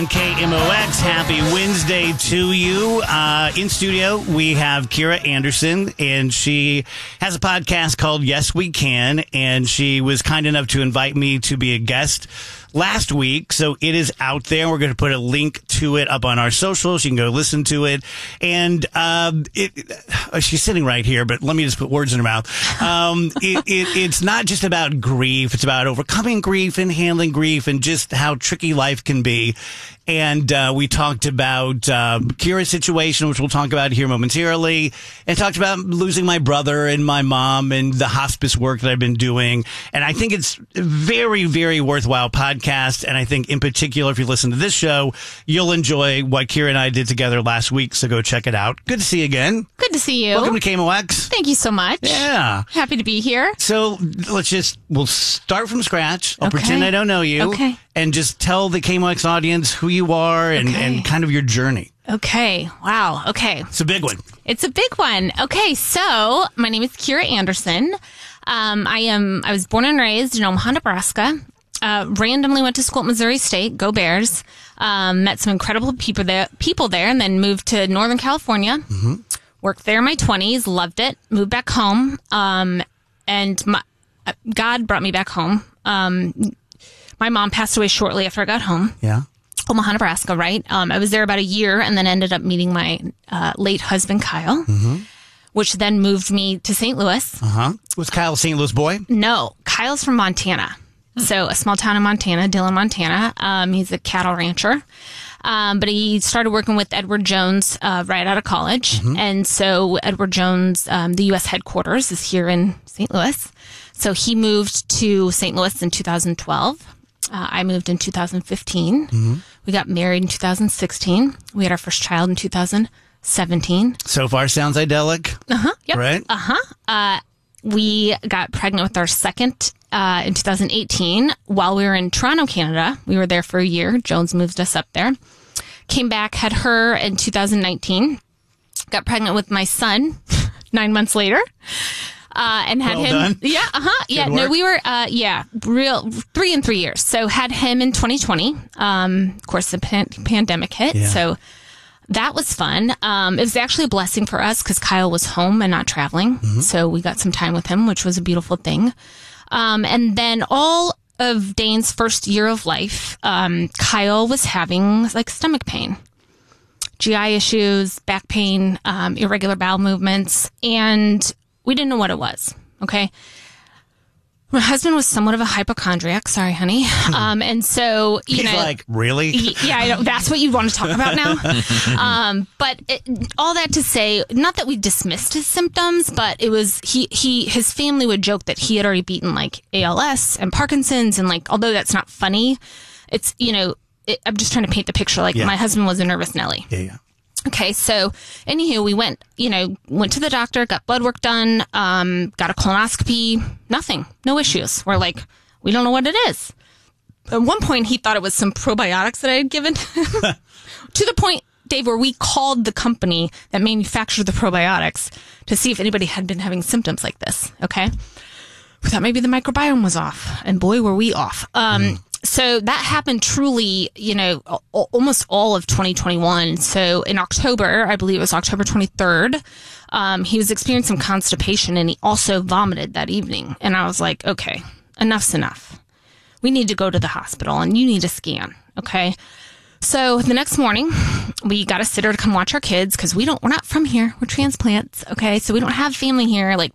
KMOX, happy Wednesday to you. In studio, we have Kira Anderson, and she has a podcast called Yes We Can, and she was kind enough to invite me to be a guest last week, so it is out there. We're going to put a link to it up on our socials. You can go listen to it. And she's sitting right here, but let me just put words in her mouth. It's not just about grief. It's about overcoming grief and handling grief and just how tricky life can be. And we talked about Kira's situation, which we'll talk about here momentarily, and talked about losing my brother and my mom and the hospice work that I've been doing. And I think it's a very, very worthwhile podcast. And I think in particular, if you listen to this show, you'll enjoy what Kira and I did together last week. So go check it out. Good to see you again. Good to see you. Welcome to KMOX. Thank you so much. Yeah. Happy to be here. So we'll start from scratch. I'll pretend I don't know you. Okay. And just tell the KMOX audience who you are and kind of your journey. Okay. Wow. Okay. It's a big one. It's a big one. Okay. So my name is Kira Anderson. I was born and raised in Omaha, Nebraska. Randomly went to school at Missouri State. Go Bears. Met some incredible people there, and then moved to Northern California. Mm-hmm. Worked there in my 20s. Loved it. Moved back home. And God brought me back home. My mom passed away shortly after I got home. Yeah. Omaha, Nebraska, right? I was there about a year and then ended up meeting my late husband, Kyle, which then moved me to St. Louis. Was Kyle a St. Louis boy? No. Kyle's from Montana. So a small town in Montana, Dillon, Montana. He's a cattle rancher. But he started working with Edward Jones right out of college. And so Edward Jones, the U.S. headquarters is here in St. Louis. So he moved to St. Louis in 2012. I moved in 2015. We got married in 2016. We had our first child in 2017. So far sounds idyllic. Yep. Right? We got pregnant with our second in 2018 while we were in Toronto, Canada. We were there for a year. Jones moved us up there. Came back, had her in 2019. Got pregnant with my son 9 months later. And had him. Done. Yeah. Yeah. No, we were, real 3 and 3 years. So had him in 2020. Of course, the pandemic hit. Yeah. So that was fun. It was actually a blessing for us because Kyle was home and not traveling. So we got some time with him, which was a beautiful thing. And then all of Dane's first year of life, Kyle was having like stomach pain, GI issues, back pain, irregular bowel movements, and we didn't know what it was. Okay. My husband was somewhat of a hypochondriac. Sorry, honey. And so, He's like, really? Yeah, I know. That's what you want to talk about now. But all that to say, not that we dismissed his symptoms, but it was, his family would joke that he had already beaten like ALS and Parkinson's. And like, although that's not funny, it's, I'm just trying to paint the picture. Like my husband was a nervous Nelly. Yeah. Okay, so anywho, we went to the doctor, got blood work done, got a colonoscopy, nothing, no issues. We're like, we don't know what it is. At one point, he thought it was some probiotics that I had given to the point, Dave, where we called the company that manufactured the probiotics to see if anybody had been having symptoms like this. Okay, we thought maybe the microbiome was off, and boy, were we off. So that happened truly, almost all of 2021. So in October, I believe it was October 23rd, he was experiencing some constipation and he also vomited that evening. And I was like, okay, enough's enough. We need to go to the hospital and you need a scan. Okay. So the next morning we got a sitter to come watch our kids because we're not from here. We're transplants. Okay. So we don't have family here. Like